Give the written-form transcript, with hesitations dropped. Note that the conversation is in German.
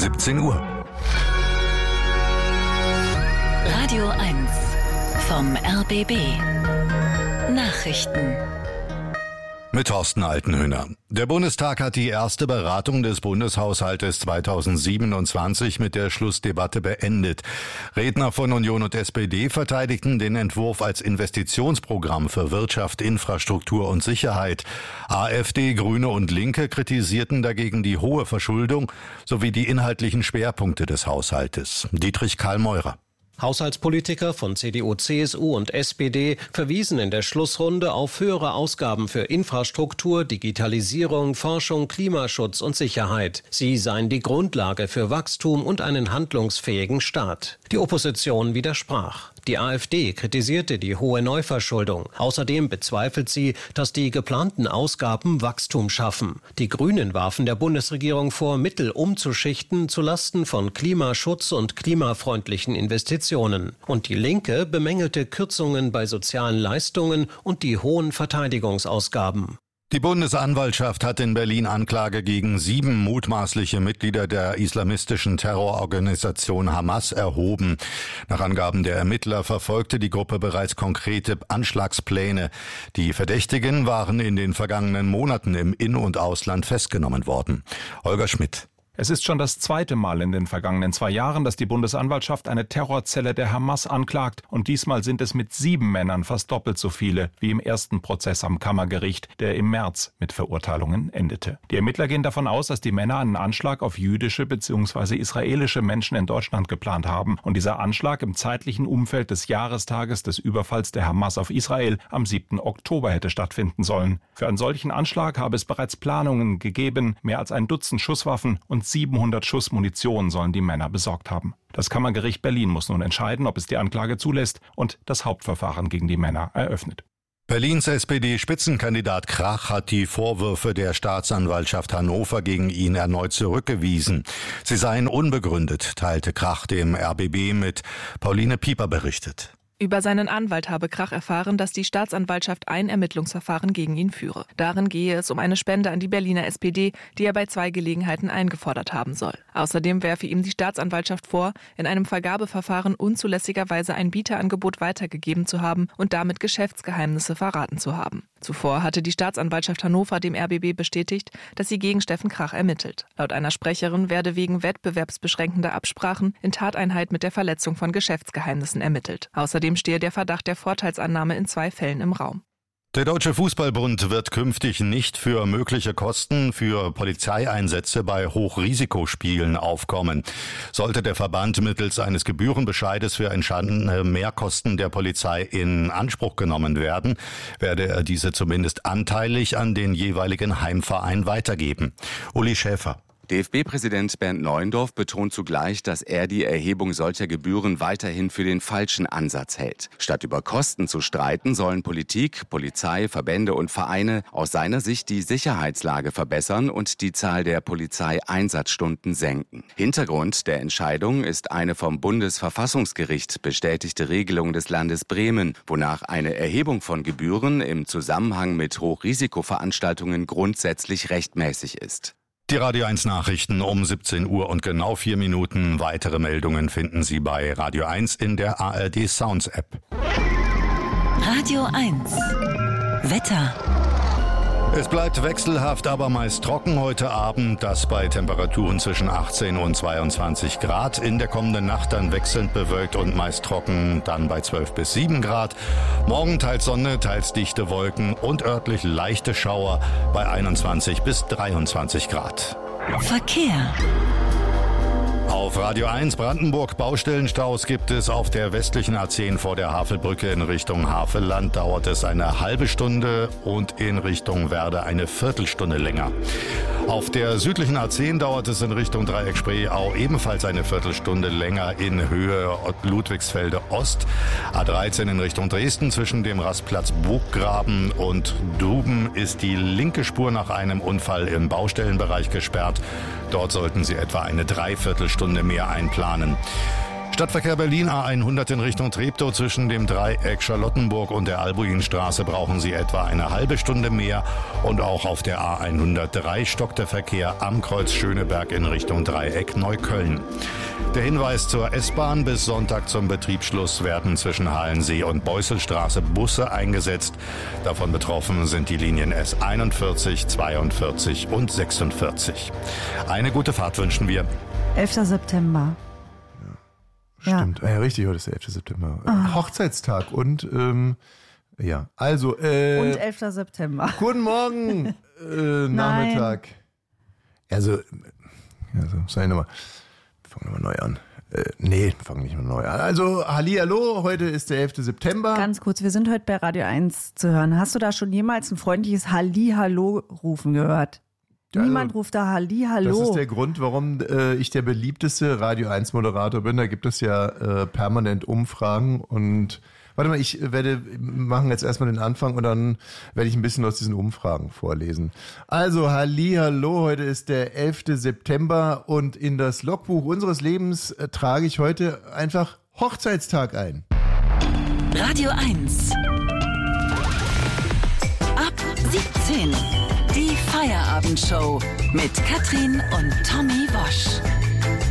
17 Uhr. Radio 1 vom RBB. Nachrichten. Mit Thorsten Altenhöhner. Der Bundestag hat die erste Beratung des Bundeshaushaltes 2027 mit der Schlussdebatte beendet. Redner von Union und SPD verteidigten den Entwurf als Investitionsprogramm für Wirtschaft, Infrastruktur und Sicherheit. AfD, Grüne und Linke kritisierten dagegen die hohe Verschuldung sowie die inhaltlichen Schwerpunkte des Haushaltes. Dietrich Karl-Meurer. Haushaltspolitiker von CDU, CSU und SPD verwiesen in der Schlussrunde auf höhere Ausgaben für Infrastruktur, Digitalisierung, Forschung, Klimaschutz und Sicherheit. Sie seien die Grundlage für Wachstum und einen handlungsfähigen Staat. Die Opposition widersprach. Die AfD kritisierte die hohe Neuverschuldung. Außerdem bezweifelt sie, dass die geplanten Ausgaben Wachstum schaffen. Die Grünen warfen der Bundesregierung vor, Mittel umzuschichten zulasten von Klimaschutz und klimafreundlichen Investitionen. Und die Linke bemängelte Kürzungen bei sozialen Leistungen und die hohen Verteidigungsausgaben. Die Bundesanwaltschaft hat in Berlin Anklage gegen 7 mutmaßliche Mitglieder der islamistischen Terrororganisation Hamas erhoben. Nach Angaben der Ermittler verfolgte die Gruppe bereits konkrete Anschlagspläne. Die Verdächtigen waren in den vergangenen Monaten im In- und Ausland festgenommen worden. Holger Schmidt. Es ist schon das zweite Mal in den vergangenen 2 Jahren, dass die Bundesanwaltschaft eine Terrorzelle der Hamas anklagt. Und diesmal sind es mit 7 Männern fast doppelt so viele wie im ersten Prozess am Kammergericht, der im März mit Verurteilungen endete. Die Ermittler gehen davon aus, dass die Männer einen Anschlag auf jüdische bzw. israelische Menschen in Deutschland geplant haben. Und dieser Anschlag im zeitlichen Umfeld des Jahrestages des Überfalls der Hamas auf Israel am 7. Oktober hätte stattfinden sollen. Für einen solchen Anschlag habe es bereits Planungen gegeben. Mehr als ein Dutzend Schusswaffen und 700 Schuss Munition sollen die Männer besorgt haben. Das Kammergericht Berlin muss nun entscheiden, ob es die Anklage zulässt und das Hauptverfahren gegen die Männer eröffnet. Berlins SPD-Spitzenkandidat Krach hat die Vorwürfe der Staatsanwaltschaft Hannover gegen ihn erneut zurückgewiesen. Sie seien unbegründet, teilte Krach dem RBB mit. Pauline Pieper berichtet. Über seinen Anwalt habe Krach erfahren, dass die Staatsanwaltschaft ein Ermittlungsverfahren gegen ihn führe. Darin gehe es um eine Spende an die Berliner SPD, die er bei 2 Gelegenheiten eingefordert haben soll. Außerdem werfe ihm die Staatsanwaltschaft vor, in einem Vergabeverfahren unzulässigerweise ein Bieterangebot weitergegeben zu haben und damit Geschäftsgeheimnisse verraten zu haben. Zuvor hatte die Staatsanwaltschaft Hannover dem RBB bestätigt, dass sie gegen Steffen Krach ermittelt. Laut einer Sprecherin werde wegen wettbewerbsbeschränkender Absprachen in Tateinheit mit der Verletzung von Geschäftsgeheimnissen ermittelt. Außerdem stehe der Verdacht der Vorteilsannahme in 2 Fällen im Raum. Der Deutsche Fußballbund wird künftig nicht für mögliche Kosten für Polizeieinsätze bei Hochrisikospielen aufkommen. Sollte der Verband mittels eines Gebührenbescheides für entstandene Mehrkosten der Polizei in Anspruch genommen werden, werde er diese zumindest anteilig an den jeweiligen Heimverein weitergeben. Uli Schäfer. DFB-Präsident Bernd Neuendorf betont zugleich, dass er die Erhebung solcher Gebühren weiterhin für den falschen Ansatz hält. Statt über Kosten zu streiten, sollen Politik, Polizei, Verbände und Vereine aus seiner Sicht die Sicherheitslage verbessern und die Zahl der Polizeieinsatzstunden senken. Hintergrund der Entscheidung ist eine vom Bundesverfassungsgericht bestätigte Regelung des Landes Bremen, wonach eine Erhebung von Gebühren im Zusammenhang mit Hochrisikoveranstaltungen grundsätzlich rechtmäßig ist. Die Radio 1 Nachrichten um 17 Uhr und genau 4 Minuten. Weitere Meldungen finden Sie bei Radio 1 in der ARD Sounds App. Radio 1 Wetter. Es bleibt wechselhaft, aber meist trocken heute Abend. Das bei Temperaturen zwischen 18 und 22 Grad. In der kommenden Nacht dann wechselnd bewölkt und meist trocken, dann bei 12 bis 7 Grad. Morgen teils Sonne, teils dichte Wolken und örtlich leichte Schauer bei 21 bis 23 Grad. Verkehr. Auf Radio 1 Brandenburg Baustellenstaus gibt es auf der westlichen A10 vor der Havelbrücke in Richtung Havelland dauert es eine halbe Stunde und in Richtung Werder eine Viertelstunde länger. Auf der südlichen A10 dauert es in Richtung Dreieck Spreeau ebenfalls eine Viertelstunde länger in Höhe Ludwigsfelde Ost. A13 in Richtung Dresden zwischen dem Rastplatz Burggraben und Duben ist die linke Spur nach einem Unfall im Baustellenbereich gesperrt. Dort sollten Sie etwa eine Dreiviertelstunde mehr einplanen. Stadtverkehr Berlin, A100 in Richtung Treptow. Zwischen dem Dreieck Charlottenburg und der Albuinstraße brauchen Sie etwa eine halbe Stunde mehr. Und auch auf der A103 stockt der Verkehr am Kreuz Schöneberg in Richtung Dreieck Neukölln. Der Hinweis zur S-Bahn: bis Sonntag zum Betriebsschluss werden zwischen Halensee und Beusselstraße Busse eingesetzt. Davon betroffen sind die Linien S41, 42 und 46. Eine gute Fahrt wünschen wir. 11. September. Stimmt, ja, richtig, heute ist der 11. September. Hochzeitstag und, ja, also, und 11. September. Guten Morgen, Nachmittag. Also, sag ich nochmal, fangen wir mal neu an. Fangen nicht mal neu an. Also, hallihallo, heute ist der 11. September. Ganz kurz, wir sind heute bei Radio 1 zu hören. Hast du da schon jemals ein freundliches Hallihallo rufen gehört? Niemand ruft da Hallihallo. Das ist der Grund, warum ich der beliebteste Radio 1 Moderator bin. Da gibt es ja permanent Umfragen und warte mal, machen jetzt erstmal den Anfang und dann werde ich ein bisschen aus diesen Umfragen vorlesen. Also Hallihallo, heute ist der 11. September und in das Logbuch unseres Lebens trage ich heute einfach Hochzeitstag ein. Radio 1. Ab 17. Die Feierabendshow mit Katrin und Tommy Wosch.